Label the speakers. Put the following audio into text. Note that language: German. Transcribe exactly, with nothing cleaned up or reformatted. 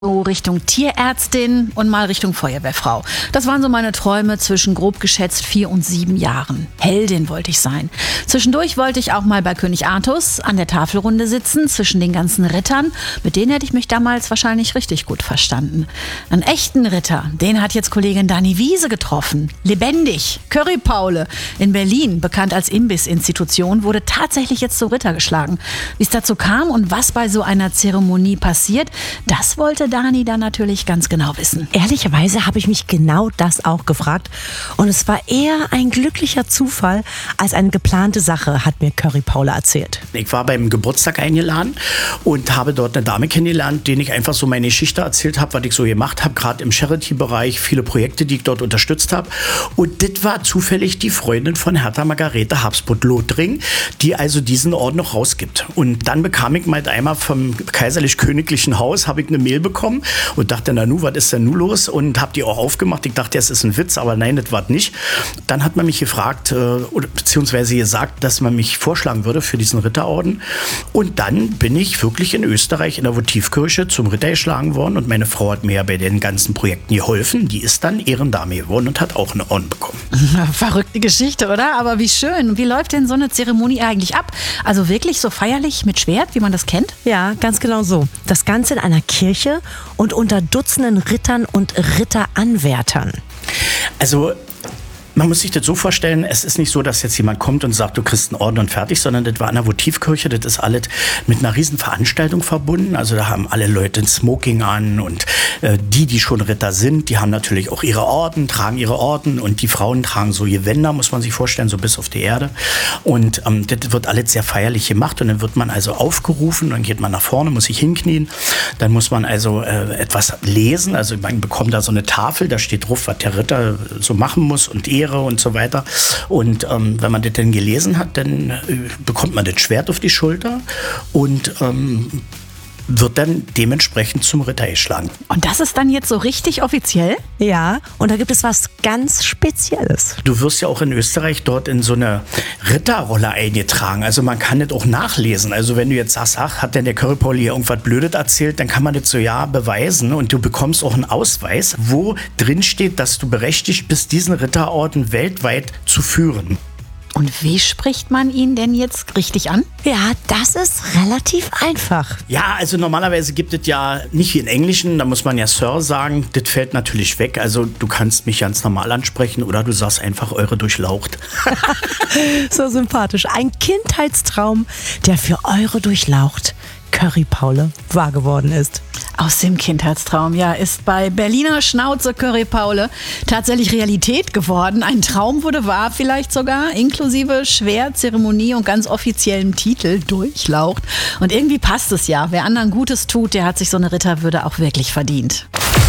Speaker 1: So Richtung Tierärztin und mal Richtung Feuerwehrfrau. Das waren so meine Träume zwischen grob geschätzt vier und sieben Jahren. Heldin wollte ich sein. Zwischendurch wollte ich auch mal bei König Artus an der Tafelrunde sitzen, zwischen den ganzen Rittern. Mit denen hätte ich mich damals wahrscheinlich richtig gut verstanden. Einen echten Ritter, den hat jetzt Kollegin Dani Wiese getroffen. Lebendig. Curry Paule in Berlin, bekannt als Imbiss-Institution, wurde tatsächlich jetzt zum Ritter geschlagen. Wie es dazu kam und was bei so einer Zeremonie passiert, das wollte Dani dann natürlich ganz genau wissen.
Speaker 2: Ehrlicherweise habe ich mich genau das auch gefragt. Und es war eher ein glücklicher Zufall als eine geplante Sache, hat mir Curry Paule erzählt.
Speaker 3: Ich war beim Geburtstag eingeladen und habe dort eine Dame kennengelernt, denen ich einfach so meine Geschichte erzählt habe, was ich so gemacht habe, gerade im Charity-Bereich, viele Projekte, die ich dort unterstützt habe. Und das war zufällig die Freundin von Hertha Margarete Habsburg-Lothringen, die also diesen Orden noch rausgibt. Und dann bekam ich mal einmal vom kaiserlich-königlichen Haus, habe ich eine Mail bekommen und dachte, na nu, was ist denn nu los? Und habe die auch aufgemacht. Ich dachte, es ist ein Witz, aber nein, das war nicht. Dann hat man mich gefragt, äh, oder beziehungsweise gesagt, dass man mich vorschlagen würde für diesen Ritterorden. Und dann bin ich wirklich in Österreich in der Votivkirche zum Ritter geschlagen worden und meine Frau hat mir ja bei den ganzen Projekten geholfen. Die ist dann Ehrendame geworden und hat auch einen Orden bekommen.
Speaker 1: Verrückte Geschichte, oder? Aber wie schön. Wie läuft denn so eine Zeremonie eigentlich ab? Also wirklich so feierlich mit Schwert, wie man das kennt?
Speaker 2: Ja, ganz genau so. Das Ganze in einer Kirche und unter Dutzenden Rittern und Ritteranwärtern.
Speaker 3: Also man muss sich das so vorstellen, es ist nicht so, dass jetzt jemand kommt und sagt, du kriegst einen Orden und fertig, sondern das war in der Votivkirche, das ist alles mit einer riesen Veranstaltung verbunden. Also da haben alle Leute ein Smoking an und äh, die, die schon Ritter sind, die haben natürlich auch ihre Orden, tragen ihre Orden und die Frauen tragen so Gewänder, muss man sich vorstellen, so bis auf die Erde. Und ähm, das wird alles sehr feierlich gemacht und dann wird man also aufgerufen, dann geht man nach vorne, muss sich hinknien, dann muss man also äh, etwas lesen, also man bekommt da so eine Tafel, da steht drauf, was der Ritter so machen muss und Ehre und so weiter. Und ähm, wenn man das dann gelesen hat, dann äh, bekommt man das Schwert auf die Schulter und ähm, wird dann dementsprechend zum Ritter geschlagen.
Speaker 1: Und das ist dann jetzt so richtig offiziell?
Speaker 2: Ja, und da gibt es was ganz Spezielles.
Speaker 3: Du wirst ja auch in Österreich dort in so eine Ritterrolle eingetragen. Also man kann das auch nachlesen. Also wenn du jetzt sagst, ach, hat denn der Curry Paule hier irgendwas Blödes erzählt, dann kann man das so ja beweisen und du bekommst auch einen Ausweis, wo drin steht, dass du berechtigt bist, diesen Ritterorden weltweit zu führen.
Speaker 1: Und wie spricht man ihn denn jetzt richtig an?
Speaker 2: Ja, das ist relativ einfach.
Speaker 3: Ja, also normalerweise gibt es ja nicht wie im Englischen, da muss man ja Sir sagen, das fällt natürlich weg. Also du kannst mich ganz normal ansprechen oder du sagst einfach eure Durchlaucht.
Speaker 2: So sympathisch. Ein Kindheitstraum, der für eure Durchlaucht Curry Paule wahr geworden ist.
Speaker 1: Aus dem Kindheitstraum, ja, ist bei Berliner Schnauze Curry Paule tatsächlich Realität geworden. Ein Traum wurde wahr, vielleicht sogar, inklusive Schwert, Zeremonie und ganz offiziellem Titel, Durchlaucht. Und irgendwie passt es ja. Wer anderen Gutes tut, der hat sich so eine Ritterwürde auch wirklich verdient.